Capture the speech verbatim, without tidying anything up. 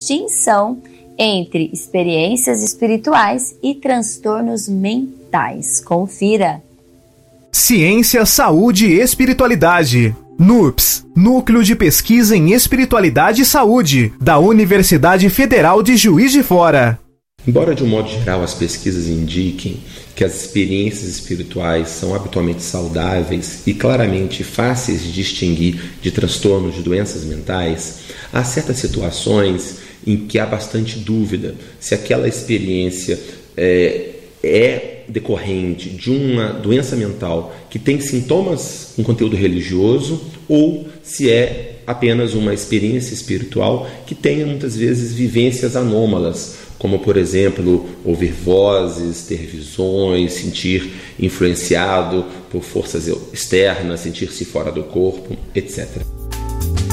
distinção entre experiências espirituais e transtornos mentais. Confira. Ciência, Saúde e Espiritualidade. NUPES, Núcleo de Pesquisa em Espiritualidade e Saúde, da Universidade Federal de Juiz de Fora. Embora de um modo geral as pesquisas indiquem que as experiências espirituais são habitualmente saudáveis e claramente fáceis de distinguir de transtornos de doenças mentais, há certas situações em que há bastante dúvida se aquela experiência é, é decorrente de uma doença mental que tem sintomas com conteúdo religioso ou se é apenas uma experiência espiritual que tenha muitas vezes vivências anômalas, como por exemplo ouvir vozes, ter visões, sentir influenciado por forças externas, sentir-se fora do corpo, etcétera.